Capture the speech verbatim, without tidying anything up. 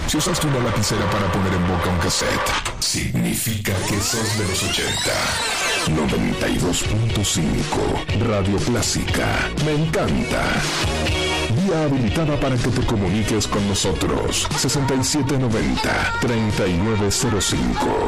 Si usaste una lapicera para poner en boca un cassette, significa que sos de los ochenta. noventa y dos punto cinco Radio Clásica. Me encanta. Vía habilitada para que te comuniques con nosotros. sesenta y siete noventa, treinta y nueve cero cinco.